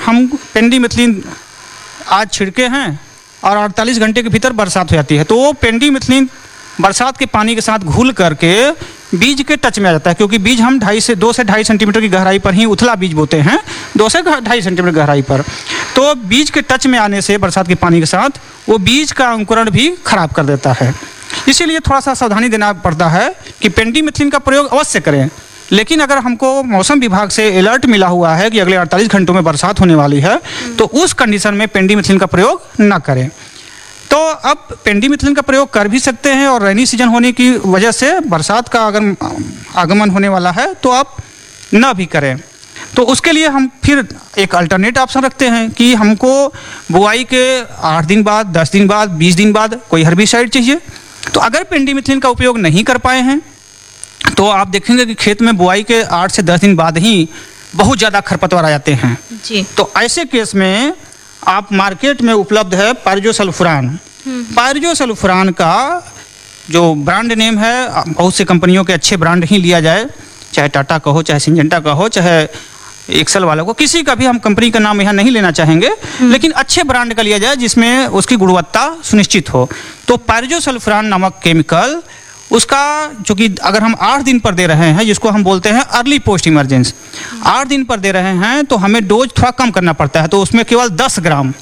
हम पेंडिमिथिलिन आज छिड़के हैं और 48 घंटे के भीतर बरसात हो जाती है, तो वो पेंडिमिथिलिन बरसात के पानी के साथ घुल करके बीज के टच में आ जाता है, क्योंकि बीज हम 2 से 2.5 सेंटीमीटर की गहराई पर ही उथला बीज बोते हैं, 2 से 2.5 सेंटीमीटर गहराई पर। तो बीज के टच में आने से बरसात के पानी के साथ वो बीज का अंकुरण भी खराब कर देता है। इसीलिए थोड़ा सा सावधानी देना पड़ता है कि पेंडिमिथिलिन का प्रयोग अवश्य करें, लेकिन अगर हमको मौसम विभाग से अलर्ट मिला हुआ है कि अगले 48 घंटों में बरसात होने वाली है, तो उस कंडीशन में पेंडिमिथिलिन का प्रयोग न करें। तो अब पेंडिमिथिलिन का प्रयोग कर भी सकते हैं, और रेनी सीजन होने की वजह से बरसात का अगर आगमन होने वाला है तो आप न भी करें। तो उसके लिए हम फिर एक अल्टरनेट ऑप्शन रखते हैं कि हमको बुआई के 8 दिन बाद, 10 दिन बाद, 20 दिन बाद कोई हर्बिसाइड चाहिए। तो अगर पेंडिमिथिलिन का उपयोग नहीं कर पाए हैं तो आप देखेंगे कि खेत में बुआई के 8 से 10 दिन बाद ही बहुत ज़्यादा खरपतवार आ जाते हैं जी। तो ऐसे केस में आप मार्केट में उपलब्ध है पायरजोसल्फुरान। पायरजोसल्फुरान का जो ब्रांड नेम है, बहुत से कंपनियों के अच्छे ब्रांड ही लिया जाए, चाहे टाटा का हो, चाहे सिंजेंटा का हो, चाहे एक्सेल वालों को, किसी का भी हम कंपनी का नाम यहाँ नहीं लेना चाहेंगे, लेकिन अच्छे ब्रांड का लिया जाए जिसमें उसकी गुणवत्ता सुनिश्चित हो। तो पायरजोसल्फुरान नामक केमिकल, उसका जो कि अगर हम 8 दिन पर दे रहे हैं, जिसको हम बोलते हैं अर्ली पोस्ट इमरजेंस, 8 दिन पर दे रहे हैं तो हमें डोज थोड़ा कम करना पड़ता है। तो उसमें केवल 10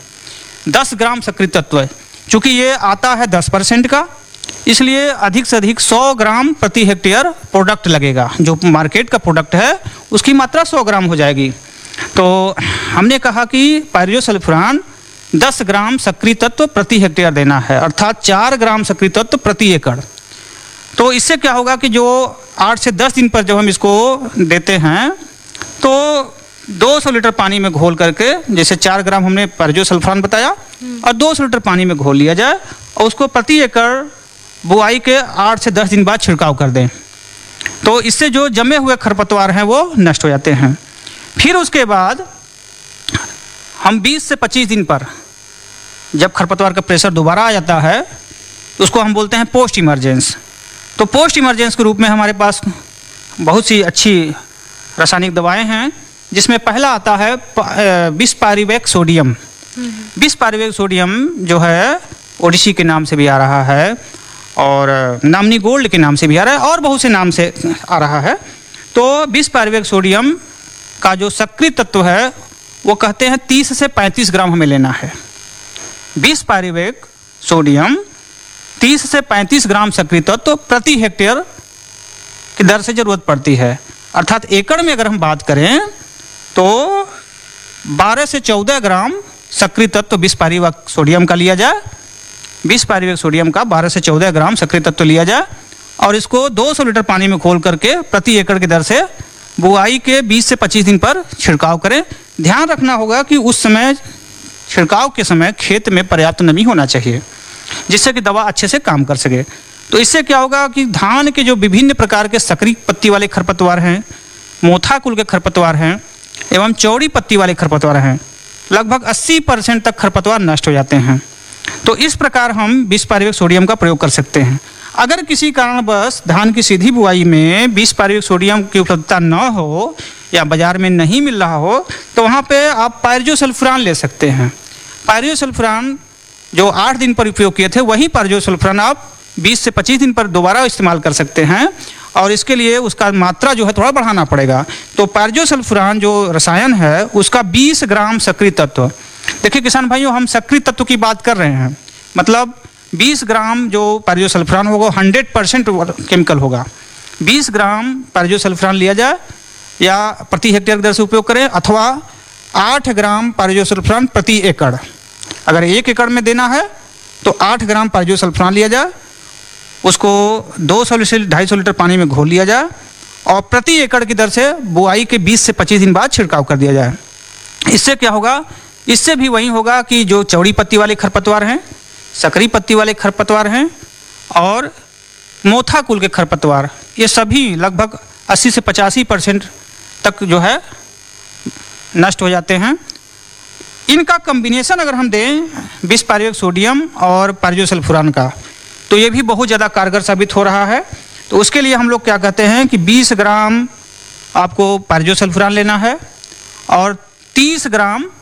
ग्राम सक्रिय तत्व, चूँकि ये आता है 10% का, इसलिए अधिक से अधिक 100 ग्राम प्रति हेक्टेयर प्रोडक्ट लगेगा। जो मार्केट का प्रोडक्ट है उसकी मात्रा 100 ग्राम हो जाएगी। तो हमने कहा कि पायरजोसल्फुरान 10 ग्राम सक्रिय तत्व प्रति हेक्टेयर देना है, अर्थात 4 ग्राम सक्रिय तत्व प्रति एकड़। तो इससे क्या होगा कि जो 8 से 10 दिन पर जब हम इसको देते हैं तो 200 लीटर पानी में घोल करके, जैसे 4 ग्राम हमने पायरजोसल्फुरान बताया, और 200 लीटर पानी में घोल लिया जाए और उसको प्रति एकड़ बुआई के 8 से 10 दिन बाद छिड़काव कर दें। तो इससे जो जमे हुए खरपतवार हैं वो नष्ट हो जाते हैं। फिर उसके बाद हम 20 से 25 दिन पर जब खरपतवार का प्रेशर दोबारा आ जाता है तो उसको हम बोलते हैं पोस्ट इमरजेंस। तो पोस्ट इमरजेंस के रूप में हमारे पास बहुत सी अच्छी रासायनिक दवाएं हैं, जिसमें पहला आता है बिसपायरिवेक सोडियम। बिसपायरिवेक सोडियम जो है ओडिसी के नाम से भी आ रहा है और नामनी गोल्ड के नाम से भी आ रहा है और बहुत से नाम से आ रहा है। तो बिसपायरिवेक सोडियम का जो सक्रिय तत्व है वो कहते हैं 30 से 35 ग्राम हमें लेना है। बिसपायरिवेक सोडियम 30 से 35 ग्राम सक्रिय तत्व प्रति हेक्टेयर की दर से जरूरत पड़ती है, अर्थात एकड़ में अगर हम बात करें तो 12 से 14 ग्राम सक्रिय तत्व बिसपायरिवेक सोडियम का लिया जाए। बिसपायरिवेक सोडियम का 12 से 14 ग्राम सक्रिय तत्व लिया जाए और इसको 200 लीटर पानी में घोल करके प्रति एकड़ की दर से बुआई के 20 से 25 दिन पर छिड़काव करें। ध्यान रखना होगा कि उस समय छिड़काव के समय खेत में पर्याप्त नमी होना चाहिए, जिससे कि दवा अच्छे से काम कर सके। तो इससे क्या होगा कि धान के जो विभिन्न प्रकार के सक्रिय पत्ती वाले खरपतवार हैं, मोथा कुल के खरपतवार हैं एवं चौड़ी पत्ती वाले खरपतवार हैं, लगभग 80% तक खरपतवार नष्ट हो जाते हैं। तो इस प्रकार हम बिसपायरिवेक सोडियम का प्रयोग कर सकते हैं। अगर किसी कारणवश धान की सीधी बुआई में बिसपायरिवेक सोडियम की उपलब्धता न हो या बाजार में नहीं मिल रहा हो तो वहाँ पे आप पायरजोसल्फुरान ले सकते हैं। पायरजोसल्फुरान जो 8 दिन पर उपयोग किए थे, वही पायरजोसल्फुरान आप 20 से 25 दिन पर दोबारा इस्तेमाल कर सकते हैं, और इसके लिए उसका मात्रा जो है थोड़ा बढ़ाना पड़ेगा। तो पायरजोसल्फुरान जो रसायन है उसका 20 ग्राम सक्रिय तत्व, देखिए किसान भाइयों, हम सक्रिय तत्व की बात कर रहे हैं, मतलब 20 ग्राम जो पायरजोसल्फुरान होगा 100% केमिकल होगा। 20 ग्राम पायरजोसल्फुरान लिया जाए या प्रति हेक्टेयर की दर से उपयोग करें, अथवा 8 ग्राम पायरजोसल्फुरान प्रति एकड़। अगर 1 एकड़ में देना है तो 8 ग्राम पायरजोसल्फुरान लिया जाए, उसको 200 से 250 लीटर पानी में घोल लिया जाए और प्रति एकड़ की दर से बुआई के 20 से 25 दिन बाद छिड़काव कर दिया जाए। इससे क्या होगा, इससे भी वही होगा कि जो चौड़ी पत्ती वाले खरपतवार हैं, सकरी पत्ती वाले खरपतवार हैं और मोथा कुल के खरपतवार, ये सभी लगभग 80 से 85% तक जो है नष्ट हो जाते हैं। इनका कॉम्बिनेशन अगर हम दें बिसपायरिवेक सोडियम और पायरजोसल्फुरान का, तो ये भी बहुत ज़्यादा कारगर साबित हो रहा है। तो उसके लिए हम लोग क्या कहते हैं कि 20 ग्राम आपको पायरजोसल्फुरान लेना है और 30 ग्राम